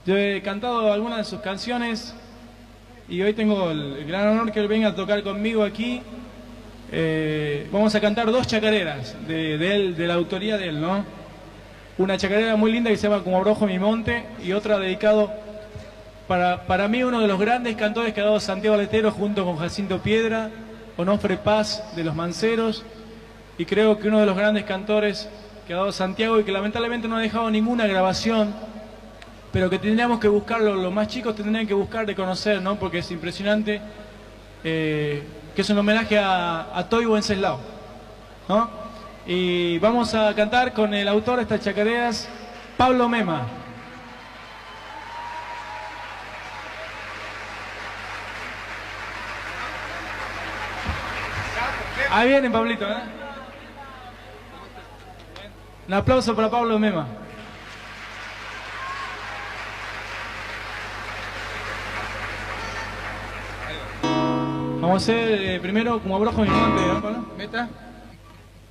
Yo he cantado algunas de sus canciones y hoy tengo el gran honor que él venga a tocar conmigo aquí. Vamos a cantar dos chacareras de él, de la autoría de él, ¿no? Una chacarera muy linda que se llama Como Abrojo mi monte y otra dedicado para mí uno de los grandes cantores que ha dado Santiago del Estero junto con Jacinto Piedra, Onofre Paz de los Manceros, y creo que uno de los grandes cantores que ha dado Santiago y que lamentablemente no ha dejado ninguna grabación, pero que tendríamos que buscarlo, los más chicos tendrían que buscar de conocer, ¿no? Porque es impresionante, que es un homenaje a Toy Wenceslao, ¿no? Y vamos a cantar con el autor de estas chacareras, Pablo Mema. Ahí viene Pablito, ¿eh? Un aplauso para Pablo Mema. Vamos a hacer primero Como Abrojo mi monte, ¿no, Pablo? ¿Meta?